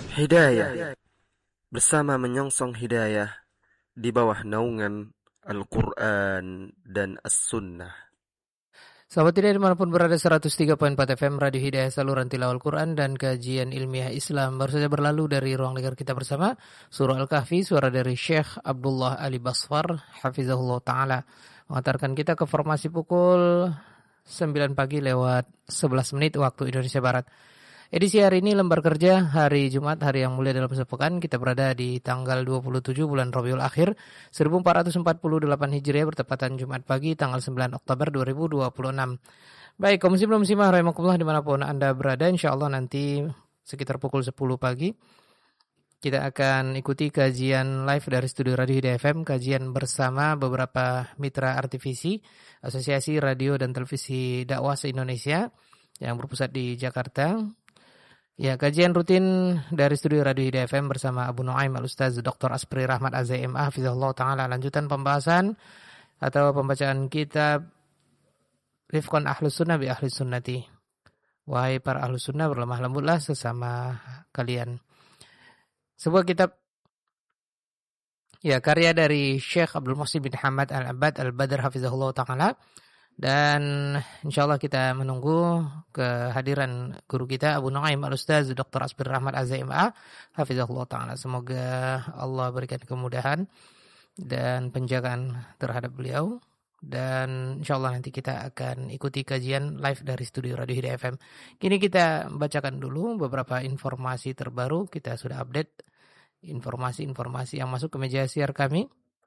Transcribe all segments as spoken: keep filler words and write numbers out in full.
Hidayah bersama menyongsong hidayah di bawah naungan Al-Quran dan As-Sunnah. Sahabat Hidayah dimanapun berada, seratus tiga koma empat F M Radio Hidayah, saluran tilawah Al-Quran dan kajian ilmiah Islam. Baru saja berlalu dari ruang dengar kita bersama Surah Al-Kahfi, suara dari Syekh Abdullah Ali Basfar Hafizahullah Ta'ala, mengantarkan kita ke formasi pukul sembilan pagi lewat sebelas menit waktu Indonesia Barat. Edisi hari ini lembar kerja hari Jumat, hari yang mulia dalam sepekan. Kita berada di tanggal dua puluh tujuh bulan Rabiul Akhir seribu empat ratus empat puluh delapan Hijriah, bertepatan Jumat pagi tanggal sembilan Oktober dua ribu dua puluh enam. Baik, kaum muslim dan muslimah rahimakumullah dimanapun Anda berada, insyaallah nanti sekitar pukul sepuluh pagi kita akan ikuti kajian live dari studio Radio Hidayah F M, kajian bersama beberapa mitra artivisi Asosiasi Radio dan Televisi Dakwah se-Indonesia yang berpusat di Jakarta. Ya, kajian rutin dari studio Radio Hidayah F M bersama Abu Nuaim Al-Ustaz Doktor Aspri Rahmat Az M A Hafizahullah Ta'ala. Lanjutan pembahasan atau pembacaan kitab Rifqan Ahlus Sunnah bi Ahlus Sunnati. Wahai para Ahlus Sunnah, berlemah lembutlah sesama kalian. Sebuah kitab, ya, karya dari Syekh Abdul Muhsin bin Hamad Al-Abad Al-Badr Hafizahullah Ta'ala. Dan insyaallah kita menunggu kehadiran guru kita Abu Nuaim Al-Ustaz Doktor Aspir Rahmat Az M A Hafizahullah Ta'ala. Semoga Allah berikan kemudahan dan penjagaan terhadap beliau. Dan insyaallah nanti kita akan ikuti kajian live dari studio Radio Hidayah F M. Kini kita bacakan dulu beberapa informasi terbaru. Kita sudah update informasi-informasi yang masuk ke meja siar kami.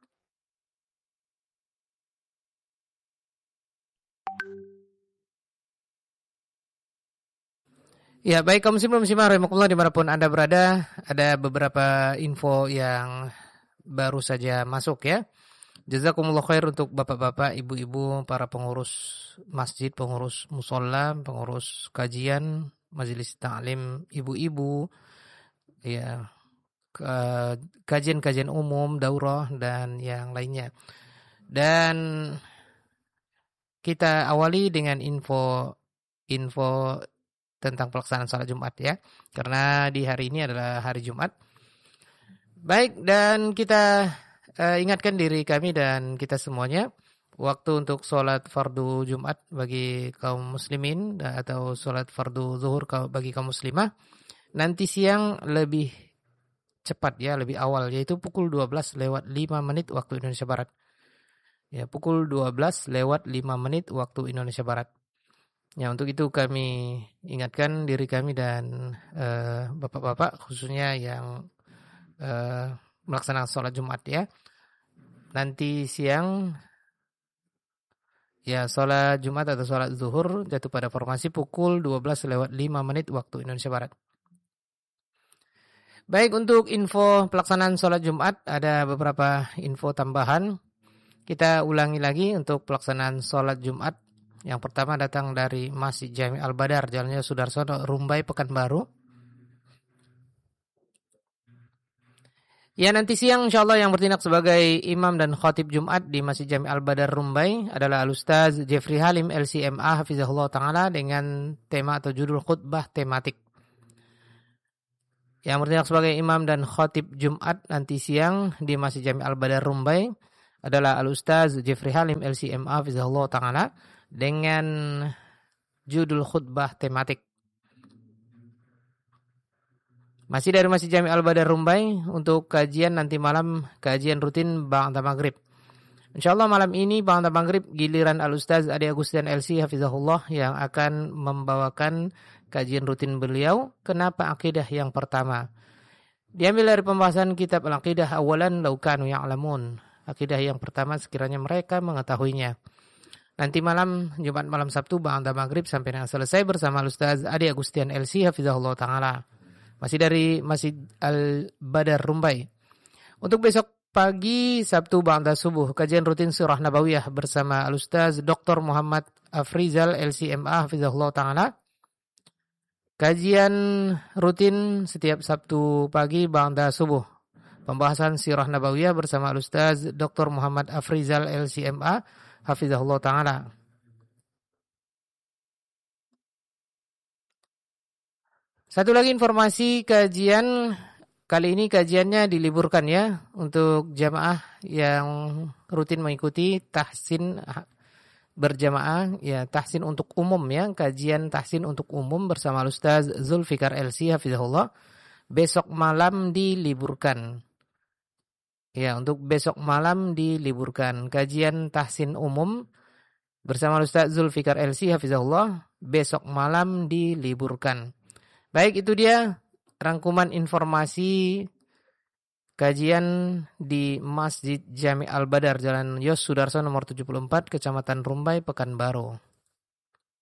Ya, baik kaum muslim muslimah rahimakumullah dimanapun Anda berada, ada beberapa info yang baru saja masuk ya. Jazakumullah khair untuk bapak-bapak, ibu-ibu, para pengurus masjid, pengurus musola, pengurus kajian, majelis ta'lim, ibu-ibu, ya, kajian-kajian umum, daurah dan yang lainnya. Dan kita awali dengan info info tentang pelaksanaan salat Jumat ya. Karena di hari ini adalah hari Jumat. Baik, dan kita uh, ingatkan diri kami dan kita semuanya, waktu untuk salat fardu Jumat bagi kaum muslimin atau salat fardu zuhur bagi kaum muslimah nanti siang lebih cepat ya, lebih awal, yaitu pukul dua belas lewat lima menit waktu Indonesia Barat. Ya, pukul dua belas lewat lima menit waktu Indonesia Barat. Ya, untuk itu kami ingatkan diri kami dan uh, bapak-bapak khususnya yang uh, melaksanakan sholat Jumat ya. Nanti siang ya sholat Jumat atau sholat zuhur jatuh pada formasi pukul dua belas lewat lima menit waktu Indonesia Barat. Baik, untuk info pelaksanaan sholat Jumat ada beberapa info tambahan. Kita ulangi lagi untuk pelaksanaan sholat Jumat. Yang pertama datang dari Masjid Jami Al-Badar, Jalannya Sudarsono, Rumbai, Pekanbaru. Ya, nanti siang insyaallah yang bertindak sebagai imam dan khatib Jumat di Masjid Jami Al-Badar Rumbai adalah Al-Ustaz Jeffrey Halim L C M A Hafizahullah Ta'ala dengan tema atau judul khutbah tematik. Yang bertindak sebagai imam dan khatib Jumat nanti siang di Masjid Jami Al-Badar Rumbai adalah Al-Ustaz Jeffrey Halim L C M A Hafizahullah Ta'ala dengan judul khutbah tematik. Masih dari Masjid Jami Al-Badar Rumbai untuk kajian nanti malam, kajian rutin ba'da maghrib. Insyaallah malam ini ba'da maghrib giliran Al-Ustaz Adi Agustian L C Hafizahullah yang akan membawakan kajian rutin beliau, Kenapa Akidah yang pertama. Diambil dari pembahasan kitab Al-Aqidah Awalan Law Kanu Ya'lamun. Akidah yang pertama sekiranya mereka mengetahuinya. Nanti malam, Jumat malam Sabtu, ba'da maghrib sampai dengan selesai bersama Ustaz Adi Agustian L C Hafizahullah Ta'ala. Masih dari Masjid Al-Badar Rumbai. Untuk besok pagi, Sabtu ba'da subuh, kajian rutin Surah Nabawiyah bersama Ustaz Doktor Muhammad Afrizal L C M A Hafizahullah Ta'ala. Kajian rutin setiap Sabtu pagi ba'da subuh. Pembahasan Sirah Nabawiyah bersama Ustaz Doktor Muhammad Afrizal L C M A Hafizahullah Ta'ala. Satu lagi informasi kajian kali ini, kajiannya diliburkan ya untuk jamaah yang rutin mengikuti tahsin berjamaah ya, tahsin untuk umum ya, kajian tahsin untuk umum bersama Ustaz Zulfikar L C hafizahullah. Besok malam diliburkan. Ya, untuk besok malam diliburkan kajian tahsin umum bersama Ustaz Zulfikar L C hafizahullah, besok malam diliburkan. Baik, itu dia rangkuman informasi kajian di Masjid Jami Al-Badar, Jalan Yos Sudarso nomor tujuh puluh empat, Kecamatan Rumbai, Pekanbaru.